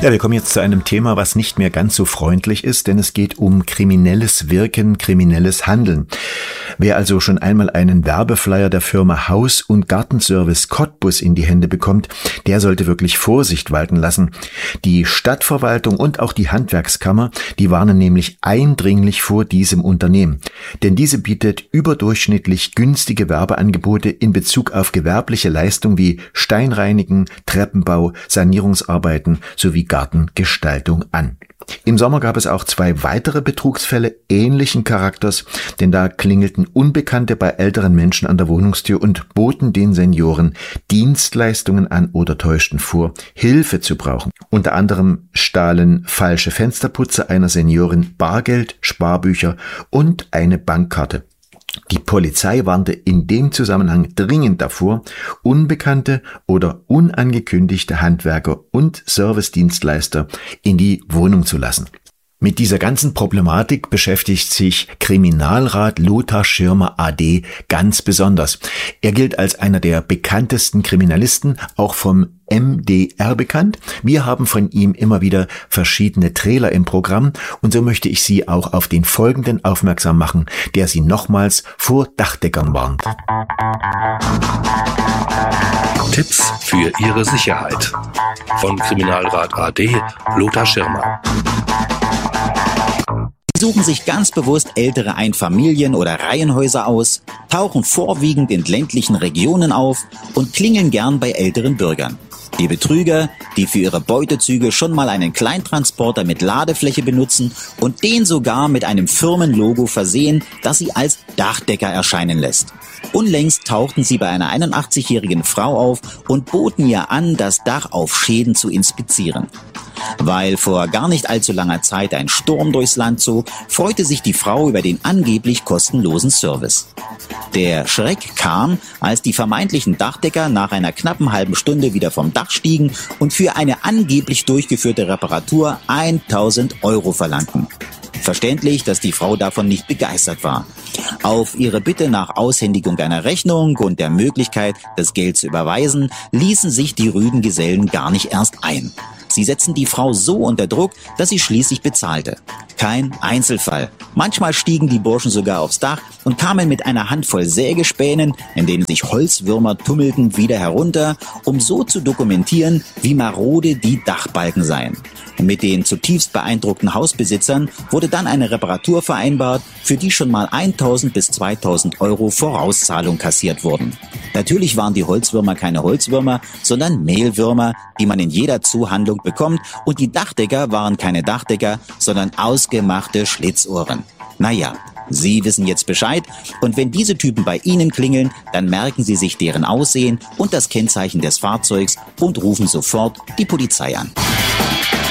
Ja, wir kommen jetzt zu einem Thema, was nicht mehr ganz so freundlich ist, denn es geht um kriminelles Wirken, kriminelles Handeln. Wer also schon einmal einen Werbeflyer der Firma Haus- und Gartenservice Cottbus in die Hände bekommt, der sollte wirklich Vorsicht walten lassen. Die Stadtverwaltung und auch die Handwerkskammer, die warnen nämlich eindringlich vor diesem Unternehmen. Denn diese bietet überdurchschnittlich günstige Werbeangebote in Bezug auf gewerbliche Leistungen wie Steinreinigen, Treppenbau, Sanierungsarbeiten sowie Gartengestaltung an. Im Sommer gab es auch 2 weitere Betrugsfälle ähnlichen Charakters, denn da klingelten Unbekannte bei älteren Menschen an der Wohnungstür und boten den Senioren Dienstleistungen an oder täuschten vor, Hilfe zu brauchen. Unter anderem stahlen falsche Fensterputzer einer Seniorin Bargeld, Sparbücher und eine Bankkarte. Die Polizei warnte in dem Zusammenhang dringend davor, unbekannte oder unangekündigte Handwerker und Servicedienstleister in die Wohnung zu lassen. Mit dieser ganzen Problematik beschäftigt sich Kriminalrat Lothar Schirmer AD ganz besonders. Er gilt als einer der bekanntesten Kriminalisten, auch vom MDR bekannt. Wir haben von ihm immer wieder verschiedene Trailer im Programm und so möchte ich Sie auch auf den folgenden aufmerksam machen, der Sie nochmals vor Dachdeckern warnt. Tipps für Ihre Sicherheit von Kriminalrat AD Lothar Schirmer. Sie suchen sich ganz bewusst ältere Einfamilien- oder Reihenhäuser aus, tauchen vorwiegend in ländlichen Regionen auf und klingeln gern bei älteren Bürgern. Die Betrüger, die für ihre Beutezüge schon mal einen Kleintransporter mit Ladefläche benutzen und den sogar mit einem Firmenlogo versehen, das sie als Dachdecker erscheinen lässt. Unlängst tauchten sie bei einer 81-jährigen Frau auf und boten ihr an, das Dach auf Schäden zu inspizieren. Weil vor gar nicht allzu langer Zeit ein Sturm durchs Land zog, freute sich die Frau über den angeblich kostenlosen Service. Der Schreck kam, als die vermeintlichen Dachdecker nach einer knappen halben Stunde wieder vom Dach stiegen und für eine angeblich durchgeführte Reparatur 1.000 € verlangten. Verständlich, dass die Frau davon nicht begeistert war. Auf ihre Bitte nach Aushändigung einer Rechnung und der Möglichkeit, das Geld zu überweisen, ließen sich die rüden Gesellen gar nicht erst ein. Sie setzten die Frau so unter Druck, dass sie schließlich bezahlte. Kein Einzelfall. Manchmal stiegen die Burschen sogar aufs Dach und kamen mit einer Handvoll Sägespänen, in denen sich Holzwürmer tummelten, wieder herunter, um so zu dokumentieren, wie marode die Dachbalken seien. Mit den zutiefst beeindruckten Hausbesitzern wurde dann eine Reparatur vereinbart, für die schon mal 1.000 bis 2.000 € Vorauszahlung kassiert wurden. Natürlich waren die Holzwürmer keine Holzwürmer, sondern Mehlwürmer, die man in jeder Zuhandlung bekommt, und die Dachdecker waren keine Dachdecker, sondern ausgemachte Schlitzohren. Naja, Sie wissen jetzt Bescheid, und wenn diese Typen bei Ihnen klingeln, dann merken Sie sich deren Aussehen und das Kennzeichen des Fahrzeugs und rufen sofort die Polizei an.